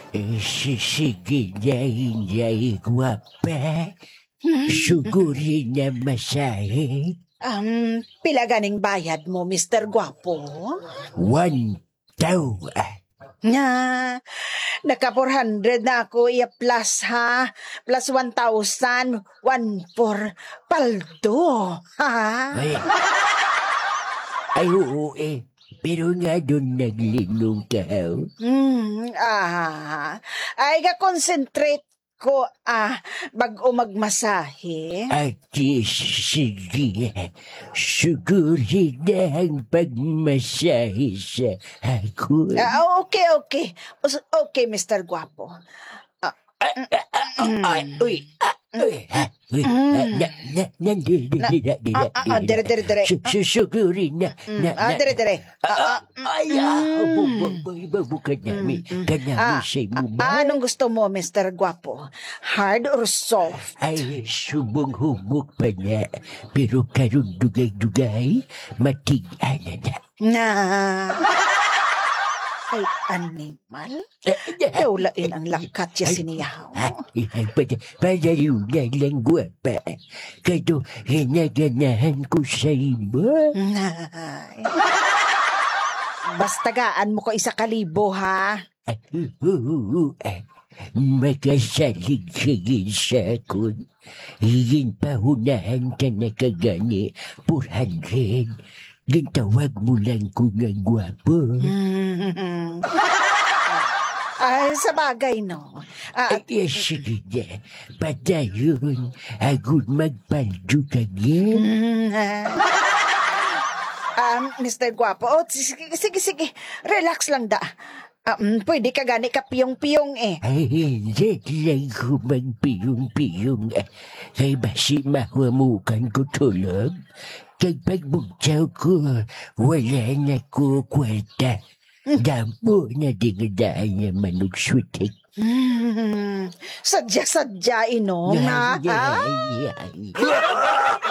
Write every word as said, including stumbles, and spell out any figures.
Eh, si- sige na, Inday Guwapa. Sugurin na masahe. Um, pila ganing bayad mo, Mister Guapo? One tao. ah. Nga, naka four hundred na ako iya plus ha. Plus one thousand, one for paldo. Ha? Ay, ay oo eh. Pero nga doon naglinong ka. oh. Hmm, ah, ay ka-concentrate ko ah, bago magmasahe. At eh, sige, sugurin na ang pagmasahe sa ako. Ah, okay, okay. Us- Okay, Mister Guapo. Ay, uy, ah, uy, ah, uy, ah, na, na, nandun, Na- dira, dira, ah, ah, dire, dire, dire. Su- Susugurin na, na, Ah, na, dire, dire. Ah, ah, ay, ah, bubabay, babukan namin. Kanami Ah, sa mo ah, ba? anong gusto mo, Mister Guapo? Hard or soft? Ay, subong humok pa na. Pero karon dugay-dugay, matig-ana na. Na. Ay, animal? Daulain ang lakat siya siniyaw. Ay, pada, padayunan lang guwapa. Kado, hinaganahan ko sa iba. Nay. Basta gaan mo ko isa kalibo, ha? Ay, oo, ay, makasalig sigin sa akon. Higin pahunahan ka na kagani, four hundred. Gintawag mo lang ko nga gwapo. Mm. Ay, sa bagay, no? Ah, Ay, sige na. Padayon, agud magpaldo ka nga. mm, ah, Mister Guapo, oh, sige, sige, sige. Relax lang da. Ah, mm, pwede ka gani ka piyong-piyong eh. Ay, hindi lang ko magpiyong-piyong. Kay basi mahuamukan ko tulog. Kay pagbugtaw ko, wala na ko kwarta. Damo na dingadaan niya manugswitik. Mm, sadya-sadya, inom, na, ha? Ay, ay, ay.